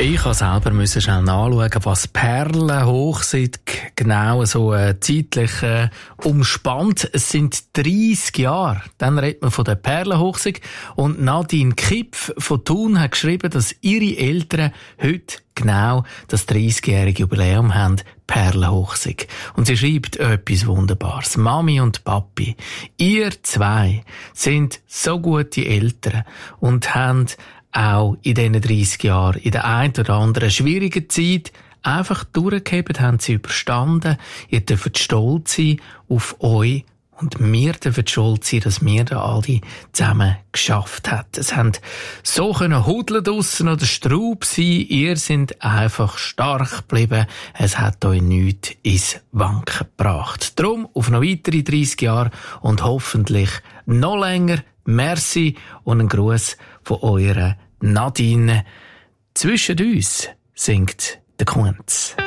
Ich musste selber schnell nachschauen, was Perlenhochzeit genau so zeitlich umspannt. Es sind 30 Jahre. Dann redet man von der Perlenhochzeit. Und Nadine Kipf von Thun hat geschrieben, dass ihre Eltern heute genau das 30-jährige Jubiläum haben, Perlenhochzeit. Und sie schreibt etwas Wunderbares. Mami und Papi, ihr zwei sind so gute Eltern und haben auch in diesen 30 Jahren, in der einen oder anderen schwierigen Zeit, einfach durchgehebt, haben sie überstanden. Ihr dürft stolz sein auf euch und wir dürfen stolz sein, dass wir da alle zusammen geschafft haben. Es haben so können hudeln draussen oder Straub sein. Ihr seid einfach stark geblieben. Es hat euch nichts ins Wanken gebracht. Darum auf noch weitere 30 Jahre und hoffentlich noch länger. Merci und ein Gruß von eurer Nadine. Zwischen uns singt der Kunz.